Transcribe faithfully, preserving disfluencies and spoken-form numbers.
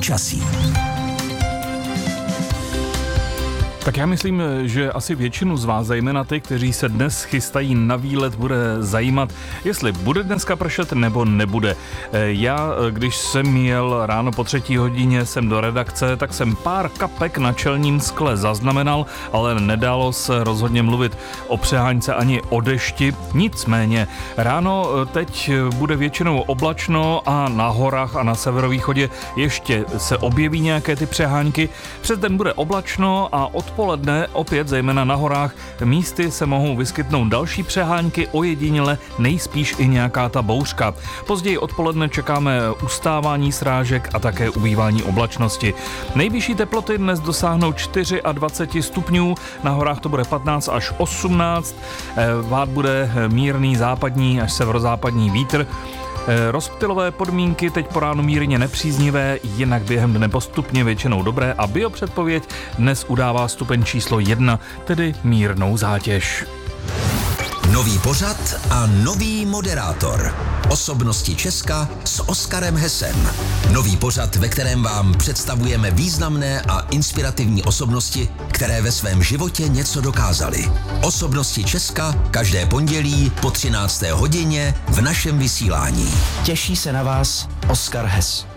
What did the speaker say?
počasí. Tak já myslím, že asi většinu z vás, zejména ty, kteří se dnes chystají na výlet, bude zajímat, jestli bude dneska pršet nebo nebude. Já, když jsem jel ráno po třetí hodině sem do redakce, tak jsem pár kapek na čelním skle zaznamenal, ale nedalo se rozhodně mluvit o přehánce ani o dešti. Nicméně ráno teď bude většinou oblačno a na horách a na severovýchodě ještě se objeví nějaké ty přehánky. Přes den bude oblačno a od Odpoledne opět zejména na horách místy se mohou vyskytnout další přehánky, ojediněle nejspíš i nějaká ta bouřka. Později odpoledne čekáme ustávání srážek a také ubývání oblačnosti. Nejvyšší teploty dnes dosáhnou dvacet čtyři stupňů, na horách to bude patnáct až osmnáct, vát bude mírný západní až severozápadní vítr. Rozptylové podmínky teď po ránu mírně nepříznivé, jinak během dne postupně většinou dobré a biopředpověď dnes udává stupeň číslo jedna, tedy mírnou zátěž. Nový pořad a nový moderátor. Osobnosti Česka s Oskarem Hesem. Nový pořad, ve kterém vám představujeme významné a inspirativní osobnosti, které ve svém životě něco dokázaly. Osobnosti Česka každé pondělí po třinácté hodině v našem vysílání. Těší se na vás Oskar Hes.